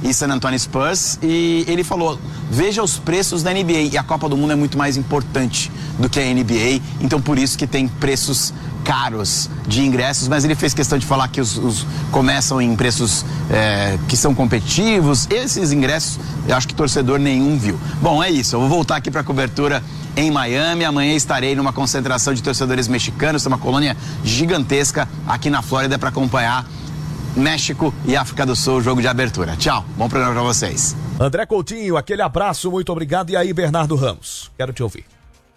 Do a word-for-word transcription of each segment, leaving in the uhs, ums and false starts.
e San Antonio Spurs, e ele falou, veja os preços da N B A, e a Copa do Mundo é muito mais importante do que a N B A, então por isso que tem preços caros de ingressos, mas ele fez questão de falar que os, os começam em preços é, que são competitivos. Esses ingressos, eu acho que torcedor nenhum viu. Bom, é isso, eu vou voltar aqui para a cobertura em Miami. Amanhã estarei numa concentração de torcedores mexicanos, tem uma colônia gigantesca aqui na Flórida para acompanhar México e África do Sul, o jogo de abertura. Tchau, bom programa para vocês. André Coutinho, aquele abraço, muito obrigado. E aí, Bernardo Ramos, quero te ouvir.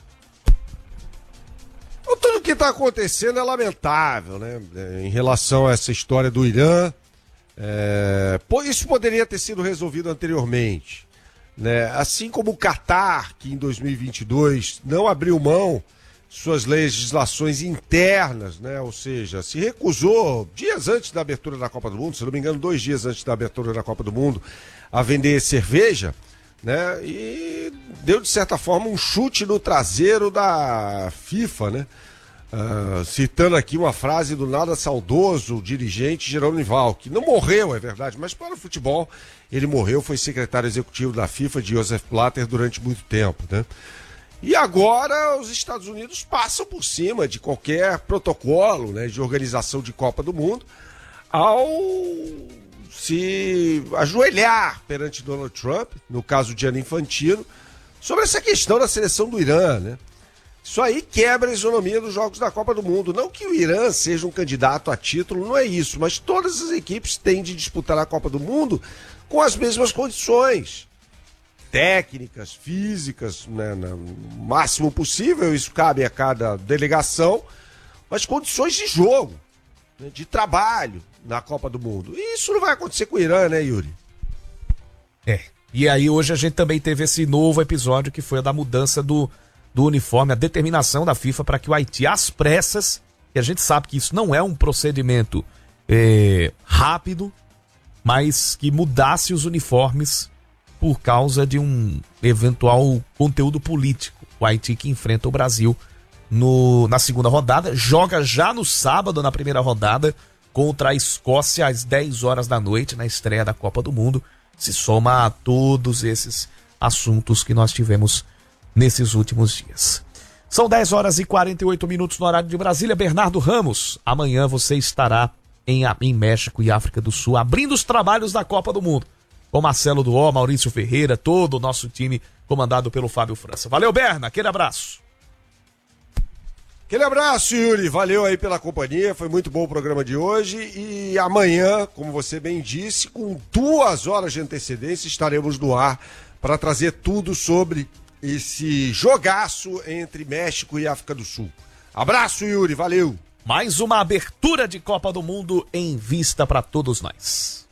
Tudo que está acontecendo é lamentável, né? Em relação a essa história do Irã, é... isso poderia ter sido resolvido anteriormente, né? Assim como o Catar, que em dois mil e vinte e dois não abriu mão suas legislações internas, né? Ou seja, se recusou dias antes da abertura da Copa do Mundo, se não me engano, dois dias antes da abertura da Copa do Mundo, a vender cerveja, né? E deu, de certa forma, um chute no traseiro da FIFA, né? Uh, citando aqui uma frase do nada saudoso dirigente Jerome Val, que não morreu, é verdade, mas para o futebol ele morreu, foi secretário executivo da FIFA de Joseph Blatter durante muito tempo, né? E agora os Estados Unidos passam por cima de qualquer protocolo, né, de organização de Copa do Mundo ao se ajoelhar perante Donald Trump, no caso de Gianni Infantino, sobre essa questão da seleção do Irã, né? Isso aí quebra a isonomia dos jogos da Copa do Mundo. Não que o Irã seja um candidato a título, não é isso, mas todas as equipes têm de disputar a Copa do Mundo com as mesmas condições técnicas, físicas, né, no máximo possível, isso cabe a cada delegação, mas condições de jogo, né, de trabalho na Copa do Mundo. E isso não vai acontecer com o Irã, né, Yuri? É, e aí hoje a gente também teve esse novo episódio que foi a da mudança do do uniforme, a determinação da FIFA para que o Haiti, às pressas, e a gente sabe que isso não é um procedimento é, rápido, mas que mudasse os uniformes por causa de um eventual conteúdo político. O Haiti que enfrenta o Brasil no, na segunda rodada, joga já no sábado, na primeira rodada, contra a Escócia às dez horas da noite, na estreia da Copa do Mundo, se soma a todos esses assuntos que nós tivemos nesses últimos dias. São dez horas e quarenta e oito minutos no horário de Brasília. Bernardo Ramos, amanhã você estará em, em México e África do Sul, abrindo os trabalhos da Copa do Mundo, com Marcelo Duó, Maurício Ferreira, todo o nosso time comandado pelo Fábio França. Valeu, Berna, aquele abraço. Aquele abraço, Yuri, valeu aí pela companhia, foi muito bom o programa de hoje e amanhã, como você bem disse, com duas horas de antecedência estaremos no ar para trazer tudo sobre esse jogaço entre México e África do Sul. Abraço, Yuri, valeu! Mais uma abertura de Copa do Mundo em vista para todos nós.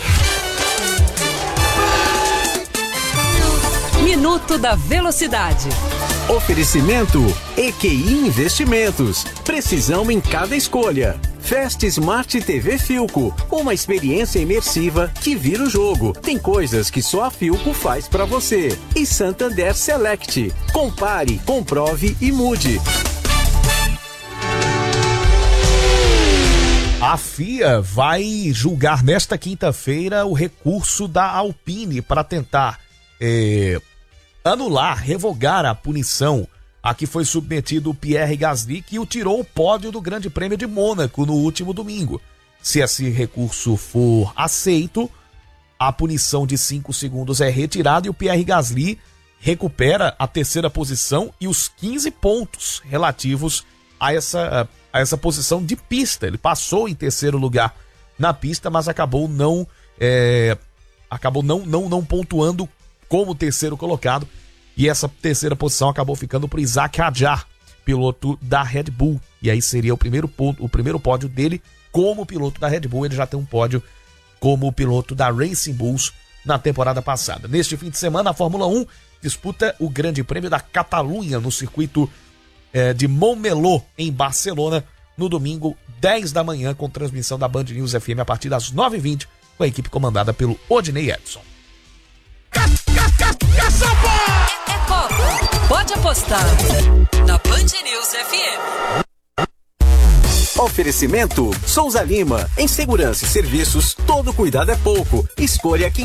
Minuto da Velocidade. Oferecimento E Q I Investimentos. Precisão em cada escolha. Fast Smart T V Philco, uma experiência imersiva que vira o jogo. Tem coisas que só a Philco faz pra você. E Santander Select. Compare, comprove e mude. A F I A vai julgar nesta quinta-feira o recurso da Alpine para tentar é, anular, revogar a punição a que foi submetido o Pierre Gasly, que o tirou o pódio do Grande Prêmio de Mônaco no último domingo. Se esse recurso for aceito, a punição de cinco segundos é retirada e o Pierre Gasly recupera a terceira posição e os quinze pontos relativos a essa, a essa posição de pista. Ele passou em terceiro lugar na pista, mas acabou não, é, acabou não, não, não pontuando como terceiro colocado. E essa terceira posição acabou ficando para o Isaac Hadjar, piloto da Red Bull. E aí seria o primeiro, ponto, o primeiro pódio dele como piloto da Red Bull. Ele já tem um pódio como piloto da Racing Bulls na temporada passada. Neste fim de semana, a Fórmula um disputa o Grande Prêmio da Catalunha no circuito eh, de Montmeló, em Barcelona, no domingo, dez da manhã, com transmissão da Band News F M a partir das nove e vinte, com a equipe comandada pelo Odinei Edson. É, é Copa. Pode apostar na Band News F M. Oferecimento Souza Lima. Em segurança e serviços, todo cuidado é pouco. Escolha quem